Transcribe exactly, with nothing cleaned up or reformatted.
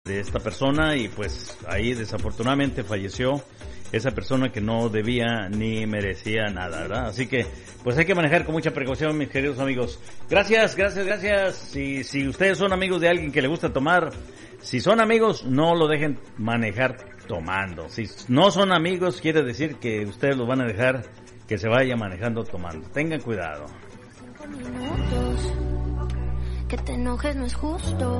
de esta persona y pues ahí desafortunadamente falleció esa persona que no debía ni merecía nada, ¿verdad? Así que pues hay que manejar con mucha precaución, mis queridos amigos. Gracias, gracias, gracias. Si, si ustedes son amigos de alguien que le gusta tomar, si son amigos, no lo dejen manejar tomando. Si no son amigos, quiere decir que ustedes lo van a dejar que se vaya manejando tomando. Tengan cuidado. Que te enojes no es justo.